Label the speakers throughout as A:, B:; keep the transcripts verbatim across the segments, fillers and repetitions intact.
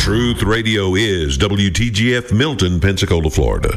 A: Truth Radio is W T G F Milton, Pensacola, Florida.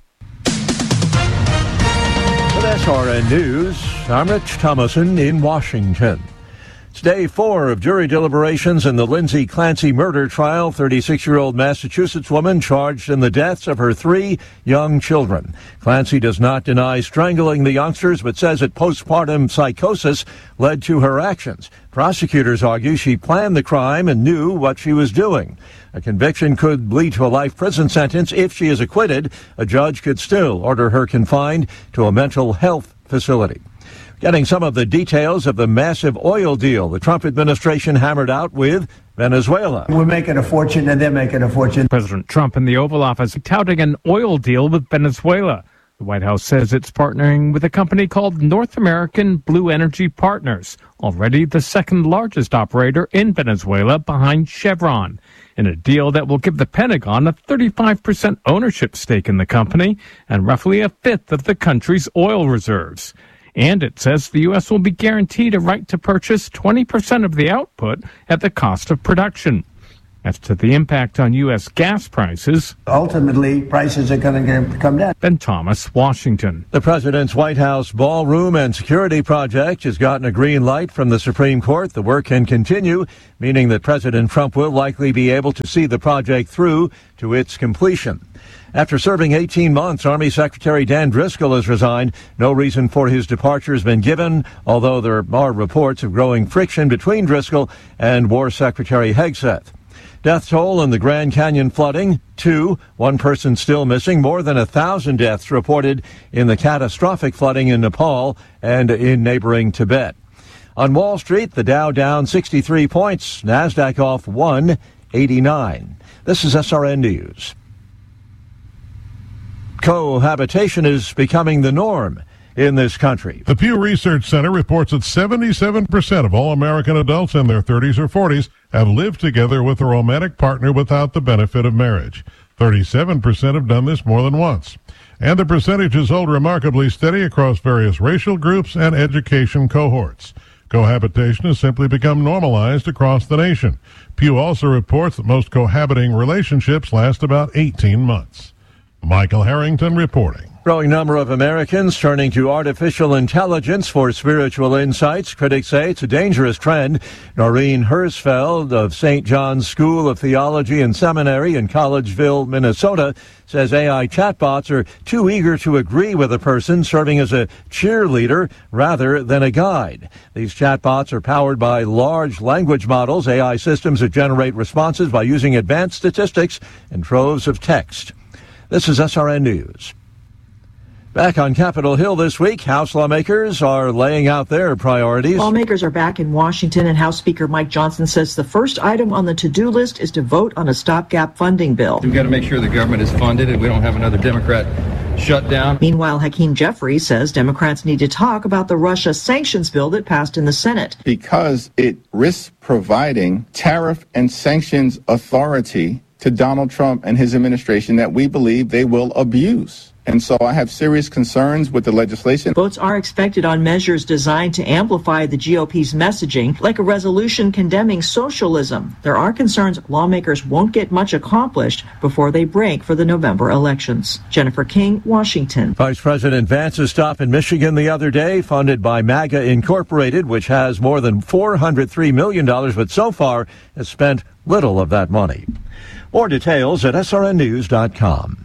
B: With S R N News, I'm Rich Thomason in Washington. It's day four of jury deliberations in the Lindsay Clancy murder trial. thirty-six-year-old Massachusetts woman charged in the deaths of her three young children. Clancy does not deny strangling the youngsters, but says that postpartum psychosis led to her actions. Prosecutors argue she planned the crime and knew what she was doing. A conviction could lead to a life prison sentence. If she is acquitted, a judge could still order her confined to a mental health facility. Getting some of the details of the massive oil deal the Trump administration hammered out with Venezuela.
C: We're making a fortune and they're making a fortune.
D: President Trump in the Oval Office touting an oil deal with Venezuela. The White House says it's partnering with a company called North American Blue Energy Partners, already the second largest operator in Venezuela behind Chevron, in a deal that will give the Pentagon a thirty-five percent ownership stake in the company and roughly a fifth of the country's oil reserves. And it says the U S will be guaranteed a right to purchase twenty percent of the output at the cost of production. As to the impact on U S gas prices,
C: ultimately, prices are going to come down.
D: Ben Thomas, Washington.
B: The president's White House ballroom and security project has gotten a green light from the Supreme Court. The work can continue, meaning that President Trump will likely be able to see the project through to its completion. After serving eighteen months, Army Secretary Dan Driscoll has resigned. No reason for his departure has been given, although there are reports of growing friction between Driscoll and War Secretary Hegseth. Death toll in the Grand Canyon flooding, two. One person still missing. More than a thousand deaths reported in the catastrophic flooding in Nepal and in neighboring Tibet. On Wall Street, the Dow down sixty-three points. NASDAQ off one eighty-nine. This is S R N News. Cohabitation is becoming the norm in this country.
E: The Pew Research Center reports that seventy-seven percent of all American adults in their thirties or forties have lived together with a romantic partner without the benefit of marriage. thirty-seven percent have done this more than once. And the percentages hold remarkably steady across various racial groups and education cohorts. Cohabitation has simply become normalized across the nation. Pew also reports that most cohabiting relationships last about eighteen months. Michael Harrington reporting.
B: Growing number of Americans turning to artificial intelligence for spiritual insights. Critics say it's a dangerous trend. Noreen Hersfeld of Saint John's School of Theology and Seminary in Collegeville, Minnesota, says A I chatbots are too eager to agree with a person, serving as a cheerleader rather than a guide. These chatbots are powered by large language models, A I systems that generate responses by using advanced statistics and troves of text. This is S R N News. Back on Capitol Hill this week, House lawmakers are laying out their priorities.
F: Lawmakers are back in Washington, and House Speaker Mike Johnson says the first item on the to-do list is to vote on a stopgap funding bill.
G: We've got to make sure the government is funded and we don't have another Democrat shutdown.
F: Meanwhile, Hakeem Jeffries says Democrats need to talk about the Russia sanctions bill that passed in the Senate.
H: Because it risks providing tariff and sanctions authority to Donald Trump and his administration that we believe they will abuse. And so I have serious concerns with the legislation.
F: Votes are expected on measures designed to amplify the G O P's messaging, like a resolution condemning socialism. There are concerns lawmakers won't get much accomplished before they break for the November elections. Jennifer King, Washington.
B: Vice President Vance's stop in Michigan the other day, funded by MAGA Incorporated, which has more than four hundred three million dollars, but so far has spent little of that money. More details at S R N news dot com.